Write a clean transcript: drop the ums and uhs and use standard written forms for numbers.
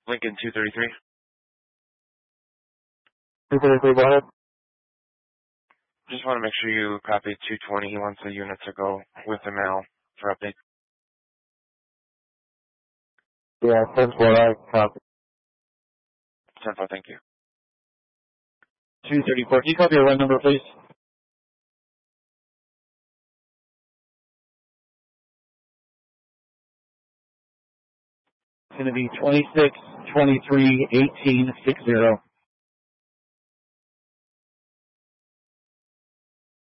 Lincoln 233. 233, go ahead. Just want to make sure you copy 220. He wants the unit to go with the mail for update. Yeah, 10-4, I copy. 10-4, thank you. 234, can you copy your run number, please? It's going to be 26, 23, 18, 60.